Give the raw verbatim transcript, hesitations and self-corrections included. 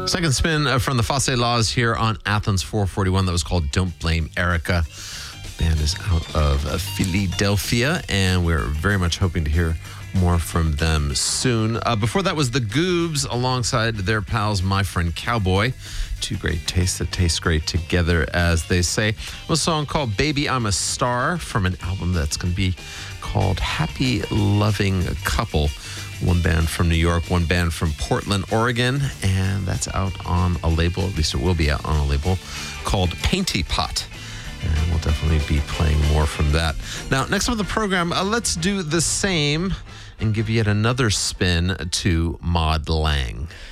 Second spin uh, from the Fosse Laws here on Athens four forty-one. That was called Don't Blame Erica. The band is out of uh, Philadelphia, and we're very much hoping to hear more from them soon. Uh, before that was the Goobs alongside their pals My Friend Cowboy. Two great tastes that taste great together, as they say. A song called Baby I'm a Star from an album that's going to be called Happy Loving Couple. One band from New York, one band from Portland, Oregon, and that's out on a label, at least it will be out on a label, called Painty Pot. And we'll definitely be playing more from that. Now, next on the program, uh, let's do the same and give yet another spin to Maud Lang.